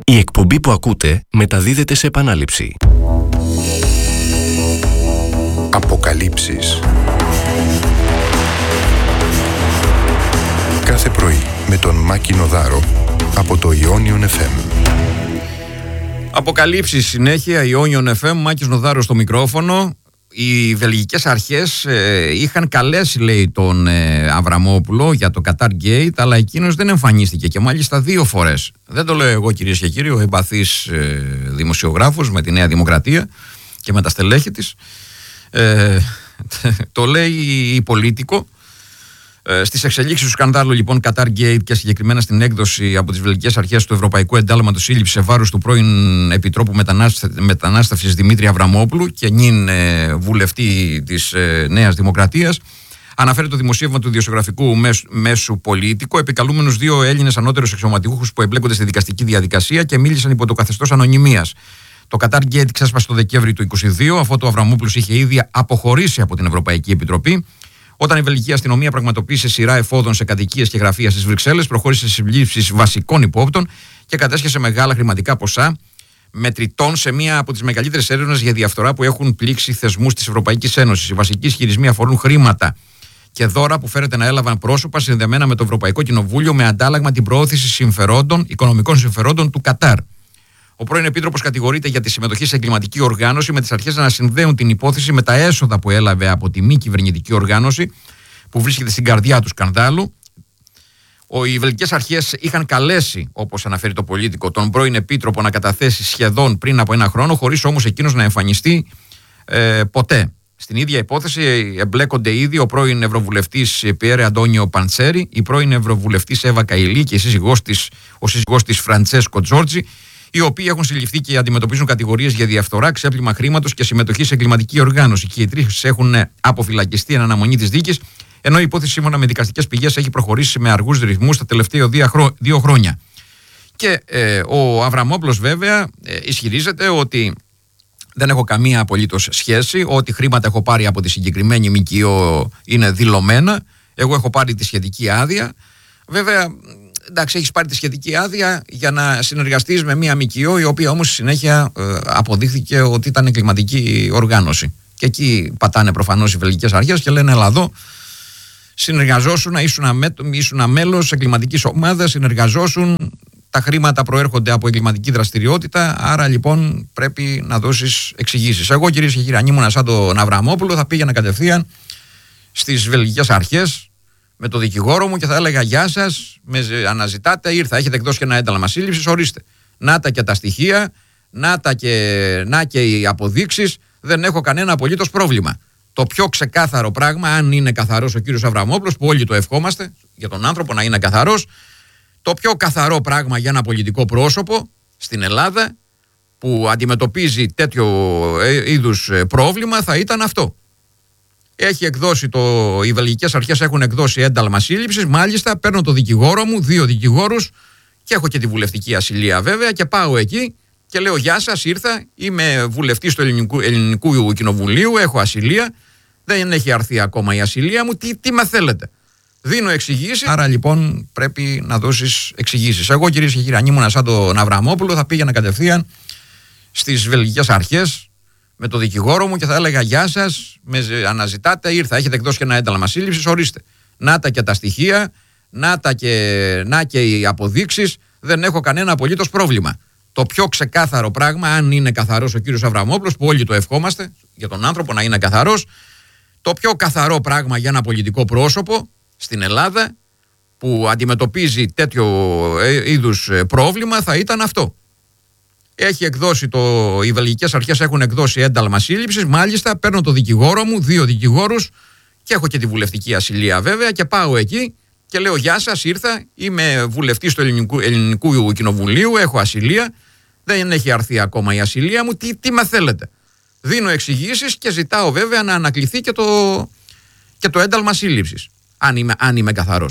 Η εκπομπή που ακούτε μεταδίδεται σε επανάληψη. Αποκαλύψεις. Κάθε πρωί με τον Μάκη Νοδάρο από το Ionion FM. Αποκαλύψεις συνέχεια, Ionion FM, Μάκης Νοδάρος στο μικρόφωνο. Οι βελγικές αρχές είχαν καλέσει, λέει, τον Αβραμόπουλο για το Qatar Gate, αλλά εκείνος δεν εμφανίστηκε και μάλιστα 2 φορές. Δεν το λέω εγώ, κυρίες και κύριοι, ο εμπαθής δημοσιογράφος με τη Νέα Δημοκρατία και με τα στελέχη της. Το λέει η Πολίτικο. Στις εξελίξεις του σκανδάλου, λοιπόν, Qatar Gate και συγκεκριμένα στην έκδοση από τις βελγικές αρχές του Ευρωπαϊκού Εντάλματος Σύλληψης σε βάρος του πρώην Επιτρόπου Μετανάστευσης Δημήτρη Αβραμόπουλου και νυν βουλευτή της Νέας Δημοκρατίας, αναφέρει το δημοσίευμα του δημοσιογραφικού μέσου Πολίτικο, επικαλούμενους 2 Έλληνες ανώτερους αξιωματούχους που εμπλέκονται στη δικαστική διαδικασία και μίλησαν υπό το καθεστώς ανωνυμίας. Το Qatar Gate ξέσπασε το Δεκέμβρη του 2022, αφού ο Αβραμόπουλος είχε ήδη αποχωρήσει από την Ευρωπαϊκή Επιτροπή. Όταν η βελγική αστυνομία πραγματοποίησε σειρά εφόδων σε κατοικίες και γραφεία στις Βρυξέλλες, προχώρησε σε συλλήψεις βασικών υπόπτων και κατέσχεσε μεγάλα χρηματικά ποσά μετρητών σε μία από τις μεγαλύτερες έρευνες για διαφθορά που έχουν πλήξει θεσμούς της Ευρωπαϊκής Ένωσης. Οι βασικοί ισχυρισμοί αφορούν χρήματα και δώρα που φέρεται να έλαβαν πρόσωπα συνδεμένα με το Ευρωπαϊκό Κοινοβούλιο με αντάλλαγμα την προώθηση οικονομικών συμφερόντων του Κατάρ. Ο πρώην Επίτροπος κατηγορείται για τη συμμετοχή σε εγκληματική οργάνωση, με τις αρχές να συνδέουν την υπόθεση με τα έσοδα που έλαβε από τη μη κυβερνητική οργάνωση που βρίσκεται στην καρδιά του σκανδάλου. Οι βελγικές αρχές είχαν καλέσει, όπως αναφέρει το Πολίτικο, τον πρώην Επίτροπο να καταθέσει σχεδόν πριν από 1 χρόνο, χωρίς όμως εκείνος να εμφανιστεί ποτέ. Στην ίδια υπόθεση εμπλέκονται ήδη ο πρώην Ευρωβουλευτής Πιέρε Αντώνιο Παντσέρη, η πρώην Ευρωβουλευτής Εύα Καηλή και ο σύζυγός της Φραντσέσκο Τζόρτζι, οι οποίοι έχουν συλληφθεί και αντιμετωπίζουν κατηγορίες για διαφθορά, ξέπλυμα χρήματος και συμμετοχή σε εγκληματική οργάνωση. Και οι 3 έχουν αποφυλακιστεί εν αναμονή της δίκης, ενώ η υπόθεση, σύμφωνα με δικαστικές πηγές, έχει προχωρήσει με αργούς ρυθμούς τα τελευταία 2 χρόνια. Και ο Αβραμόπουλος, βέβαια, ισχυρίζεται ότι δεν έχω καμία απολύτως σχέση, ότι χρήματα έχω πάρει από τη συγκεκριμένη ΜΚΟ είναι δηλωμένα. Εγώ έχω πάρει τη σχετική άδεια. Βέβαια, εντάξει, έχεις πάρει τη σχετική άδεια για να συνεργαστείς με μια ΜΚΟ, η οποία όμως στη συνέχεια αποδείχθηκε ότι ήταν εγκληματική οργάνωση. Και εκεί πατάνε προφανώς οι βελγικές αρχές και λένε: έλα εδώ, συνεργαζόσουν, ήσουν μέλος εγκληματικής ομάδας, συνεργαζόσουν, τα χρήματα προέρχονται από εγκληματική δραστηριότητα, άρα λοιπόν πρέπει να δώσεις εξηγήσεις. Εγώ, κυρίες και κύριοι, αν ήμουν σαν τον Αβραμόπουλο, θα πήγαινα κατευθείαν στις βελγικές αρχές με το δικηγόρο μου και θα έλεγα: γεια σας, με αναζητάτε, ήρθα, έχετε εκδώσει και ένα ένταλμα σύλληψης, ορίστε. Να τα και τα στοιχεία, να και οι αποδείξεις, δεν έχω κανένα απολύτως πρόβλημα. Το πιο ξεκάθαρο πράγμα, αν είναι καθαρός ο κύριος Αβραμόπουλος, που όλοι το ευχόμαστε για τον άνθρωπο να είναι καθαρός, το πιο καθαρό πράγμα για ένα πολιτικό πρόσωπο στην Ελλάδα που αντιμετωπίζει τέτοιο είδους πρόβλημα θα ήταν αυτό. Έχει εκδώσει οι βελγικές αρχές έχουν εκδώσει ένταλμα σύλληψης. Μάλιστα, παίρνω το δικηγόρο μου, 2 δικηγόρους και έχω και τη βουλευτική ασυλία, βέβαια, και πάω εκεί και λέω: γεια σας, ήρθα. Είμαι βουλευτής του Ελληνικού Κοινοβουλίου, έχω ασυλία. Δεν έχει αρθεί ακόμα η ασυλία μου. Τι με θέλετε? Δίνω εξηγήσεις. Άρα λοιπόν πρέπει να δώσεις εξηγήσεις. Εγώ, κυρίες και κύριοι, αν ήμουν σαν τον Αβραμόπουλο, θα πήγαινα κατευθείαν στις βελγικές αρχές με το δικηγόρο μου και θα έλεγα: γεια σας, με αναζητάτε, ήρθα, έχετε εκδώσει και ένα ένταλμα σύλληψης, ορίστε. Να τα και τα στοιχεία, να και οι αποδείξεις, δεν έχω κανένα απολύτως πρόβλημα. Το πιο ξεκάθαρο πράγμα, αν είναι καθαρός ο κύριος Αβραμόπουλος, που όλοι το ευχόμαστε για τον άνθρωπο να είναι καθαρός, το πιο καθαρό πράγμα για ένα πολιτικό πρόσωπο στην Ελλάδα που αντιμετωπίζει τέτοιο είδους πρόβλημα θα ήταν αυτό. Έχει εκδώσει οι βελγικές αρχές έχουν εκδώσει ένταλμα σύλληψης. Μάλιστα, παίρνω το δικηγόρο μου, 2 δικηγόρους και έχω και τη βουλευτική ασυλία, βέβαια, και πάω εκεί και λέω: γεια σας, ήρθα. Είμαι βουλευτής του Ελληνικού Κοινοβουλίου, έχω ασυλία. Δεν έχει αρθεί ακόμα η ασυλία μου. Τι με θέλετε? Δίνω εξηγήσεις και ζητάω, βέβαια, να ανακληθεί και το ένταλμα σύλληψης, αν είμαι καθαρός.